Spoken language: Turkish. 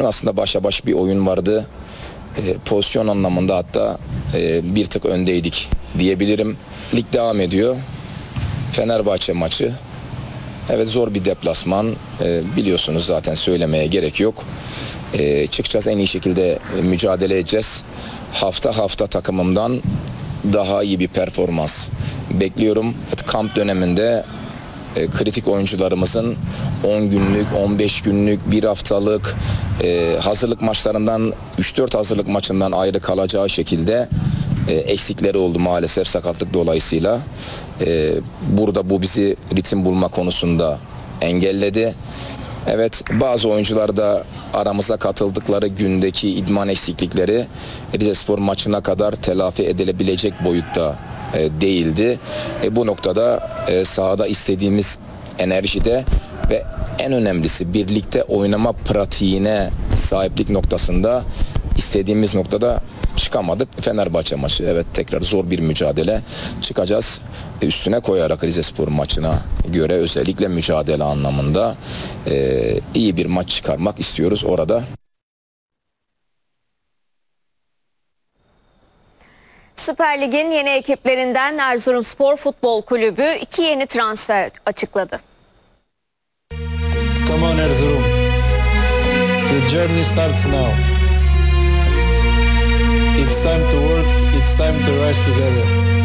aslında başa baş bir oyun vardı. Pozisyon anlamında hatta bir tık öndeydik diyebilirim. Lig devam ediyor. Fenerbahçe maçı. Evet, zor bir deplasman. Biliyorsunuz, zaten söylemeye gerek yok. Çıkacağız, en iyi şekilde mücadele edeceğiz. Hafta takımımdan daha iyi bir performans bekliyorum. Kamp döneminde kritik oyuncularımızın 10 günlük, 15 günlük, bir haftalık hazırlık maçlarından 3-4 hazırlık maçından ayrı kalacağı şekilde eksikleri oldu maalesef sakatlık dolayısıyla. Burada bu bizi ritim bulma konusunda engelledi. Evet, bazı oyuncular da aramıza katıldıkları gündeki idman eksiklikleri Rizespor maçına kadar telafi edilebilecek boyutta değildi. Bu noktada sahada istediğimiz enerjide ve en önemlisi birlikte oynama pratiğine sahiplik noktasında istediğimiz noktada çıkamadık. Fenerbahçe maçı, evet, tekrar zor bir mücadele, çıkacağız. Üstüne koyarak Rizespor maçına göre özellikle mücadele anlamında iyi bir maç çıkarmak istiyoruz orada. Süper Lig'in yeni ekiplerinden Erzurumspor Futbol Kulübü 2 yeni transfer açıkladı. Come on Erzurum. The journey starts now. It's time to work, it's time to rise together.